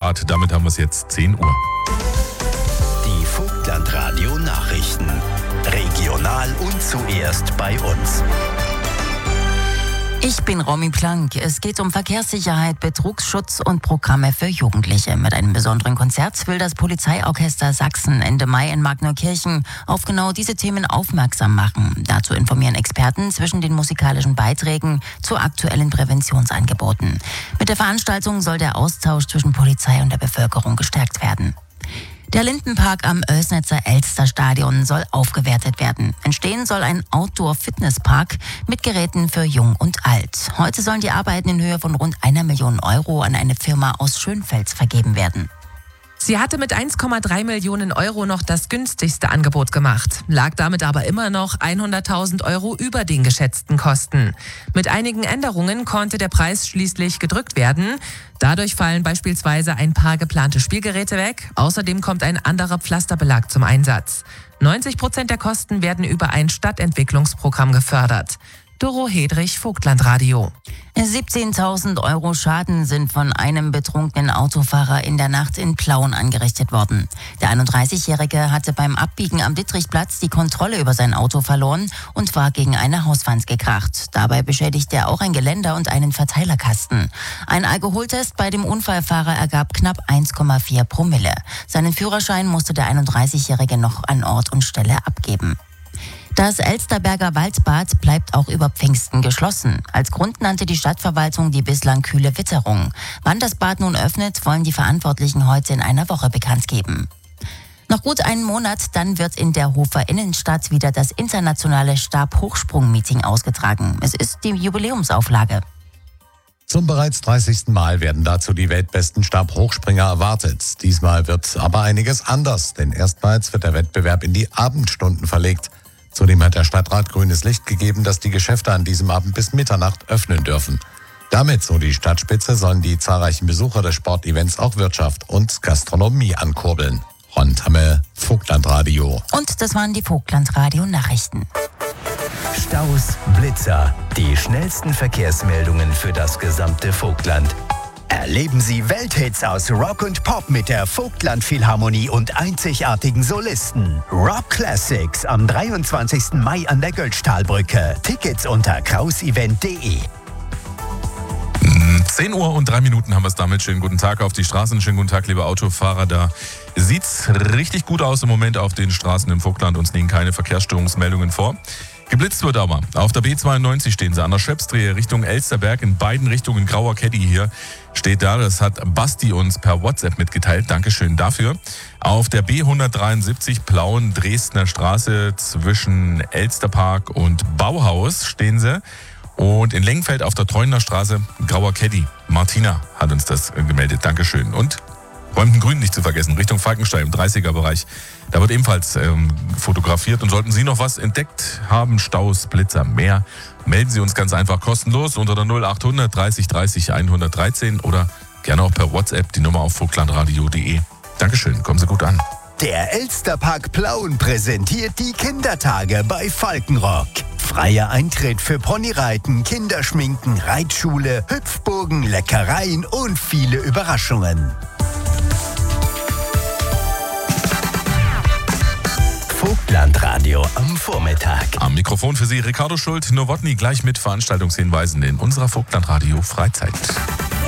Grad. Damit haben wir es jetzt 10 Uhr. Die Vogtlandradio Nachrichten. Regional und zuerst bei uns. Ich bin Romy Plank. Es geht um Verkehrssicherheit, Betrugsschutz und Programme für Jugendliche. Mit einem besonderen Konzert will das Polizeiorchester Sachsen Ende Mai in Markneukirchen auf genau diese Themen aufmerksam machen. Dazu informieren Experten zwischen den musikalischen Beiträgen zu aktuellen Präventionsangeboten. Mit der Veranstaltung soll der Austausch zwischen Polizei und der Bevölkerung gestärkt werden. Der Lindenpark am Oelsnitzer Elsterstadion soll aufgewertet werden. Entstehen soll ein Outdoor-Fitnesspark mit Geräten für Jung und Alt. Heute sollen die Arbeiten in Höhe von rund 1 Million Euro an eine Firma aus Schönfels vergeben werden. Sie hatte mit 1,3 Millionen Euro noch das günstigste Angebot gemacht, lag damit aber immer noch 100.000 Euro über den geschätzten Kosten. Mit einigen Änderungen konnte der Preis schließlich gedrückt werden. Dadurch fallen beispielsweise ein paar geplante Spielgeräte weg. Außerdem kommt ein anderer Pflasterbelag zum Einsatz. 90% der Kosten werden über ein Stadtentwicklungsprogramm gefördert. Doro Hedrich, Vogtlandradio. 17.000 Euro Schaden sind von einem betrunkenen Autofahrer in der Nacht in Plauen angerichtet worden. Der 31-Jährige hatte beim Abbiegen am Dittrichplatz die Kontrolle über sein Auto verloren und war gegen eine Hauswand gekracht. Dabei beschädigte er auch ein Geländer und einen Verteilerkasten. Ein Alkoholtest bei dem Unfallfahrer ergab knapp 1,4 Promille. Seinen Führerschein musste der 31-Jährige noch an Ort und Stelle abgeben. Das Elsterberger Waldbad bleibt auch über Pfingsten geschlossen. Als Grund nannte die Stadtverwaltung die bislang kühle Witterung. Wann das Bad nun öffnet, wollen die Verantwortlichen heute in einer Woche bekannt geben. Noch gut einen Monat, dann wird in der Hofer Innenstadt wieder das internationale Stabhochsprung-Meeting ausgetragen. Es ist die Jubiläumsauflage. Zum bereits 30. Mal werden dazu die weltbesten Stabhochspringer erwartet. Diesmal wird aber einiges anders, denn erstmals wird der Wettbewerb in die Abendstunden verlegt. Zudem hat der Stadtrat grünes Licht gegeben, dass die Geschäfte an diesem Abend bis Mitternacht öffnen dürfen. Damit, so die Stadtspitze, sollen die zahlreichen Besucher des Sportevents auch Wirtschaft und Gastronomie ankurbeln. Ron Tamme, Vogtlandradio. Und das waren die Vogtlandradio-Nachrichten. Staus, Blitzer, die schnellsten Verkehrsmeldungen für das gesamte Vogtland. Erleben Sie Welthits aus Rock und Pop mit der Vogtland-Philharmonie und einzigartigen Solisten. Rock Classics am 23. Mai an der Götztalbrücke. Tickets unter krausevent.de. 10 Uhr und 3 Minuten haben wir es damit. Schönen guten Tag auf die Straßen. Schönen guten Tag, liebe Autofahrer. Da sieht's richtig gut aus im Moment auf den Straßen im Vogtland. Uns liegen keine Verkehrsstörungsmeldungen vor. Geblitzt wird aber. Auf der B92 stehen sie an der Schöpsdrehe Richtung Elsterberg, in beiden Richtungen grauer Caddy hier. Steht da, das hat Basti uns per WhatsApp mitgeteilt. Dankeschön dafür. Auf der B173 Plauen Dresdner Straße zwischen Elsterpark und Bauhaus stehen sie. Und in Lengenfeld auf der Treuner Straße grauer Caddy. Martina hat uns das gemeldet. Dankeschön. Und Räumten-Grün nicht zu vergessen, Richtung Falkenstein im 30er-Bereich. Da wird ebenfalls fotografiert. Und sollten Sie noch was entdeckt haben, Staus, Blitzer, mehr, melden Sie uns ganz einfach kostenlos unter der 0800 30 30 113 oder gerne auch per WhatsApp die Nummer auf vogtlandradio.de. Dankeschön, kommen Sie gut an. Der Elsterpark Plauen präsentiert die Kindertage bei Falkenrock. Freier Eintritt für Ponyreiten, Kinderschminken, Reitschule, Hüpfburgen, Leckereien und viele Überraschungen. Vogtlandradio am Vormittag. Am Mikrofon für Sie Ricardo Schult, Nowotny gleich mit Veranstaltungshinweisen in unserer Vogtlandradio Freizeit.